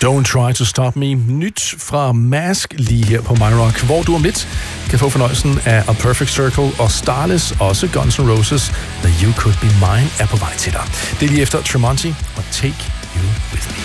Don't Try to Stop Me. Nyt fra Mask lige her på My Rock, hvor du om lidt kan få fornøjelsen af A Perfect Circle og Starless, også Guns N' Roses, The You Could Be Mine er på vej til dig. Det er lige efter Tremonti og Take You With Me.